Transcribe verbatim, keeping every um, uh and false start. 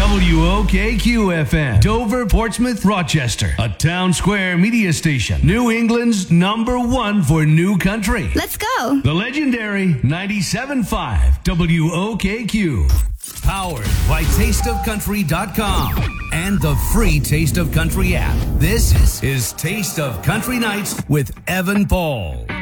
W O K Q F M, Dover, Portsmouth, Rochester, a town square media station. New England's number one for new country. Let's go. The legendary ninety-seven point five W O K Q. Powered by taste of country dot com and the free Taste of Country app. This is Taste of Country Nights with Evan Paul.